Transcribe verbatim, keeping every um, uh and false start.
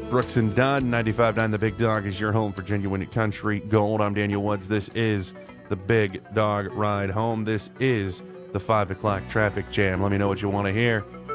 Brooks and Dunn, ninety-five point nine The Big Dog is your home for genuine country gold. I'm Daniel Woods. This is the Big Dog Ride Home. This is the five o'clock traffic jam. Let me know what you want to hear.